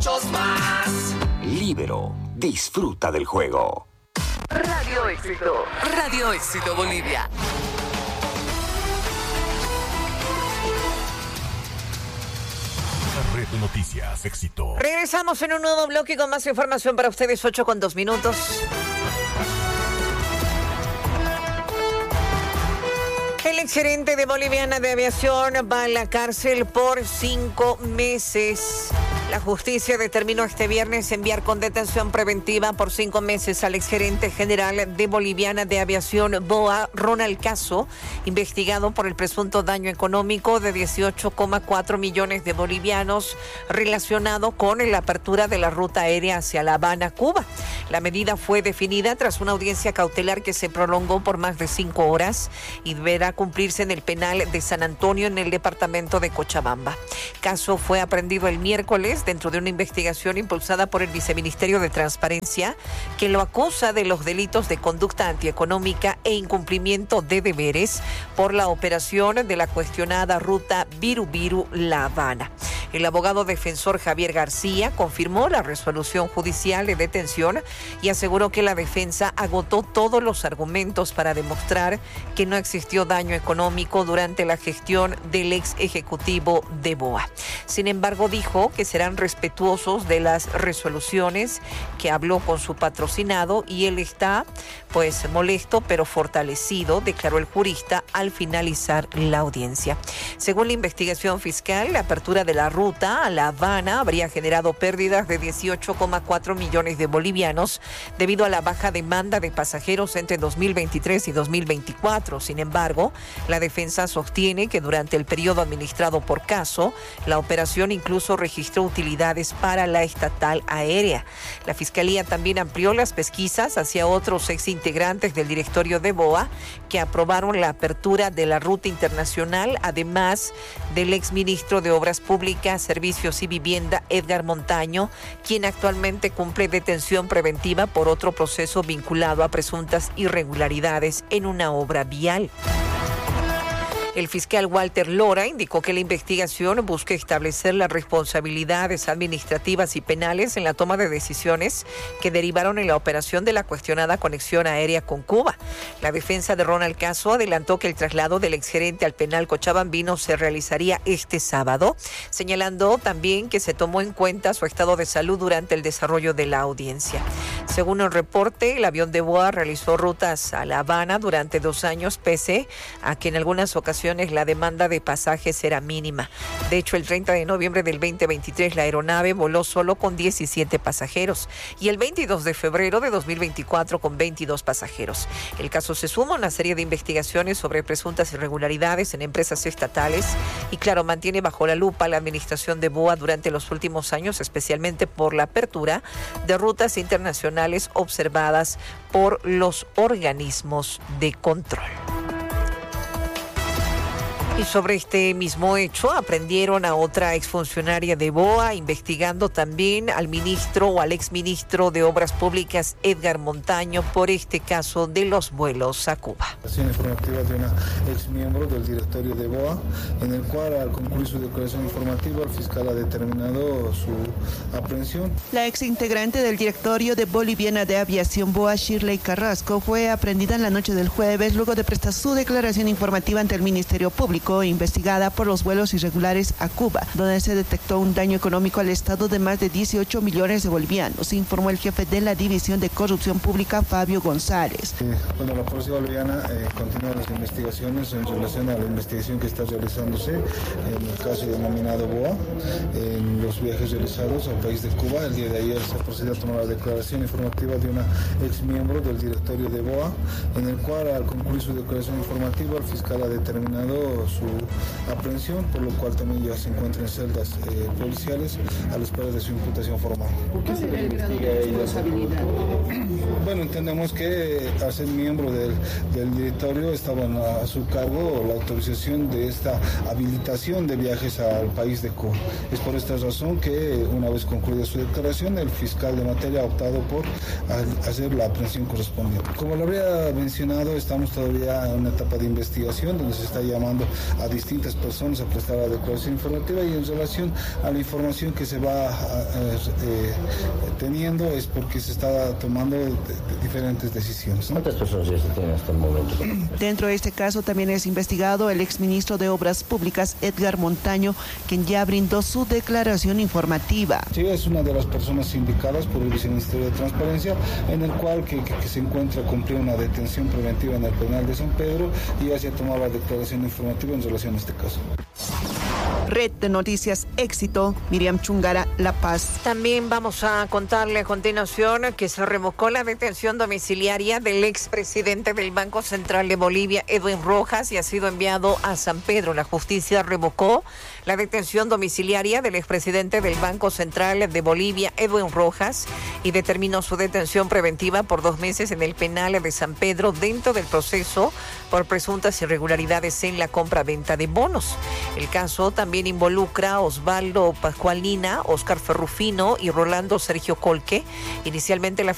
muchos más. Líbero, disfruta del juego. Radio Éxito. Radio Éxito Bolivia. Red de Noticias Éxito. Regresamos en un nuevo bloque con más información para ustedes, 8:02. El exgerente de Boliviana de Aviación va a la cárcel por 5 meses. La justicia determinó este viernes enviar con detención preventiva por 5 meses al exgerente general de Boliviana de Aviación, BOA, Ronald Caso, investigado por el presunto daño económico de 18,4 millones de bolivianos relacionado con la apertura de la ruta aérea hacia La Habana, Cuba. La medida fue definida tras una audiencia cautelar que se prolongó por más de 5 horas y deberá cumplirse en el penal de San Antonio, en el departamento de Cochabamba. Caso fue aprehendido el miércoles dentro de una investigación impulsada por el Viceministerio de Transparencia, que lo acusa de los delitos de conducta antieconómica e incumplimiento de deberes por la operación de la cuestionada ruta Viru-Viru-La Habana. El abogado defensor Javier García confirmó la resolución judicial de detención y aseguró que la defensa agotó todos los argumentos para demostrar que no existió daño económico durante la gestión del ex ejecutivo de BOA. Sin embargo, dijo que serán respetuosos de las resoluciones, que habló con su patrocinado y él está molesto pero fortalecido, declaró el jurista al finalizar la audiencia. Según la investigación fiscal, la apertura de la ruta a La Habana habría generado pérdidas de 18,4 millones de bolivianos debido a la baja demanda de pasajeros entre 2023 y 2024. Sin embargo, la defensa sostiene que durante el periodo administrado por Caso, la operación incluso registró utilidades para la estatal aérea. La Fiscalía también amplió las pesquisas hacia otros exintegrantes del directorio de BOA que aprobaron la apertura de la ruta internacional, además del exministro de Obras Públicas, Servicios y Vivienda, Edgar Montaño, quien actualmente cumple detención preventiva por otro proceso vinculado a presuntas irregularidades en una obra vial. El fiscal Walter Lora indicó que la investigación busca establecer las responsabilidades administrativas y penales en la toma de decisiones que derivaron en la operación de la cuestionada conexión aérea con Cuba. La defensa de Ronald Caso adelantó que el traslado del exgerente al penal cochabambino se realizaría este sábado, señalando también que se tomó en cuenta su estado de salud durante el desarrollo de la audiencia. Según el reporte, el avión de BOA realizó rutas a La Habana durante 2 años, pese a que en algunas ocasiones la demanda de pasajes era mínima. De hecho, el 30 de noviembre del 2023 la aeronave voló solo con 17 pasajeros y el 22 de febrero de 2024 con 22 pasajeros. El caso se suma a una serie de investigaciones sobre presuntas irregularidades en empresas estatales y, claro, mantiene bajo la lupa la administración de BOA durante los últimos años, especialmente por la apertura de rutas internacionales observadas por los organismos de control. Y sobre este mismo hecho aprendieron a otra exfuncionaria de BOA, investigando también al ministro o al exministro de Obras Públicas, Edgar Montaño, por este caso de los vuelos a Cuba. Informativa de una exmiembro del directorio de BOA, en el cual al concluir su declaración informativa, el fiscal ha determinado su aprehensión. La exintegrante del directorio de Boliviana de Aviación BOA, Shirley Carrasco, fue aprehendida en la noche del jueves luego de prestar su declaración informativa ante el Ministerio Público, investigada por los vuelos irregulares a Cuba, donde se detectó un daño económico al Estado de más de 18 millones de bolivianos, informó el jefe de la División de Corrupción Pública, Fabio González. La policía boliviana continúa las investigaciones en relación a la investigación que está realizándose en el caso denominado BOA, en los viajes realizados al país de Cuba. El día de ayer se procedió a tomar la declaración informativa de una exmiembro del directorio de BOA, en el cual al concluir su declaración informativa, el fiscal ha determinado su aprehensión, por lo cual también ya se encuentra en celdas policiales a la espera de su imputación formal. ¿Por qué se le investiga irresponsabilidad? Bueno, entendemos que al ser miembro del directorio estaban a su cargo la autorización de esta habilitación de viajes al país de Cuba. Es por esta razón que, una vez concluida su declaración, el fiscal de materia ha optado por hacer la aprehensión correspondiente. Como lo había mencionado, estamos todavía en una etapa de investigación donde se está llamando a distintas personas a prestar la declaración informativa, y en relación a la información que se va teniendo es porque se está tomando diferentes decisiones, ¿no? ¿Cuántas personas ya se tienen hasta el momento? Dentro de este caso también es investigado el exministro de Obras Públicas, Edgar Montaño, quien ya brindó su declaración informativa. Sí, es una de las personas indicadas por el Viceministerio de Transparencia, en el cual que se encuentra cumpliendo una detención preventiva en el penal de San Pedro, y ya se ha tomado la declaración informativa en relación a este caso. Red de Noticias Éxito, Miriam Chungara, La Paz. También vamos a contarle a continuación que se revocó la detención domiciliaria del expresidente del Banco Central de Bolivia, Edwin Rojas, y ha sido enviado a San Pedro. La justicia revocó la detención domiciliaria del expresidente del Banco Central de Bolivia, Edwin Rojas, y determinó su detención preventiva por 2 meses en el penal de San Pedro dentro del proceso por presuntas irregularidades en la compra-venta de bonos. El caso también involucra a Osvaldo Pascualina, Oscar Ferrufino y Rolando Sergio Colque. Inicialmente la